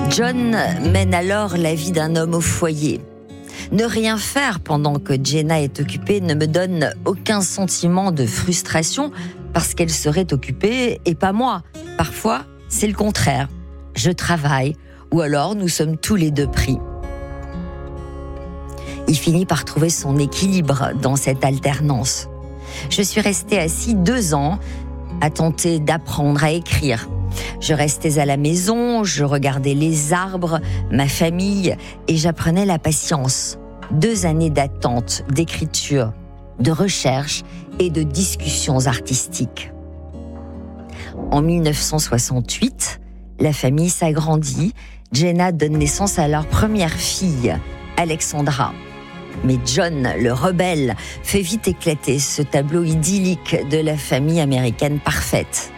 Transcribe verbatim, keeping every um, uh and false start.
John mène alors la vie d'un homme au foyer. Ne rien faire pendant que Jenna est occupée ne me donne aucun sentiment de frustration parce qu'elle serait occupée et pas moi. Parfois, c'est le contraire. Je travaille ou alors nous sommes tous les deux pris. Il finit par trouver son équilibre dans cette alternance. Je suis restée assis deux ans à tenter d'apprendre à écrire. Je restais à la maison, je regardais les arbres, ma famille et j'apprenais la patience. Deux années d'attente, d'écriture, de recherche et de discussions artistiques. En dix-neuf cent soixante-huit, la famille s'agrandit. Jenna donne naissance à leur première fille, Alexandra. Mais John, le rebelle, fait vite éclater ce tableau idyllique de la famille américaine parfaite.